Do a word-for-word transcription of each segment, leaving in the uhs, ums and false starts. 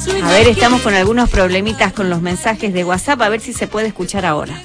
A ver, estamos con algunos problemitas con los mensajes de WhatsApp, a ver si se puede escuchar ahora.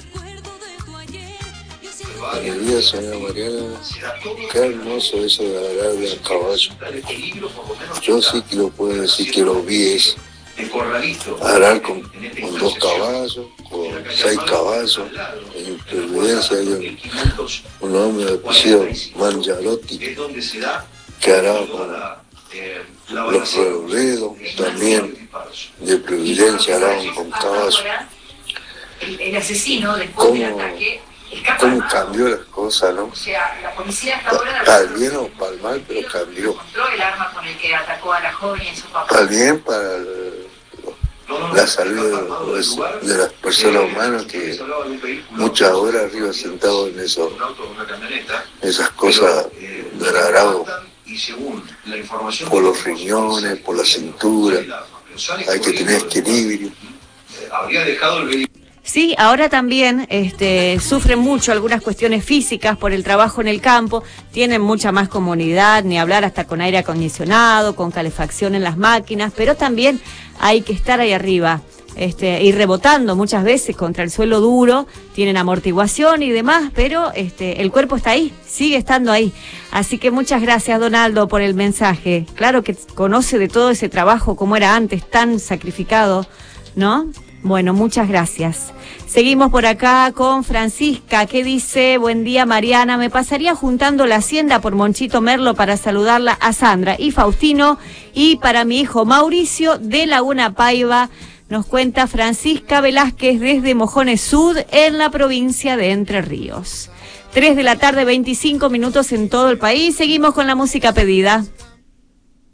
Buenos días, señora Mariana. Qué hermoso eso de agarrarle al caballo. Yo sí que lo puedo decir que lo vi es agarrar con, con dos caballos, con seis caballos. En Providencia hay un, un hombre de apellido Mangiarotti que araba con los Robledos, también de Providencia araban con caballos. El asesino después del ataque. ¿Cómo cambió las cosas, no? O sea, la policía hasta ahora... Para el bien o para el mal, pero cambió. Encontró el arma con el que atacó a la joven y a su papá. Para el bien, para el, la salud de, de las personas humanas que muchas horas arriba sentados en eso, esas cosas del arado, por los riñones, por la cintura, hay que tener equilibrio. Habría dejado el vehículo. Sí, ahora también este, sufren mucho algunas cuestiones físicas por el trabajo en el campo, tienen mucha más comodidad, ni hablar hasta con aire acondicionado, con calefacción en las máquinas, pero también hay que estar ahí arriba este, y rebotando muchas veces contra el suelo duro, tienen amortiguación y demás, pero este, el cuerpo está ahí, sigue estando ahí. Así que muchas gracias, Donaldo, por el mensaje. Claro que conoce de todo ese trabajo, como era antes, tan sacrificado, ¿no? Bueno, muchas gracias. Seguimos por acá con Francisca, que dice: buen día, Mariana, me pasaría juntando la hacienda por Monchito Merlo para saludarla a Sandra y Faustino y para mi hijo Mauricio de Laguna Paiva. Nos cuenta Francisca Velázquez desde Mojones Sud, en la provincia de Entre Ríos. tres de la tarde, veinticinco minutos en todo el país. Seguimos con la música pedida.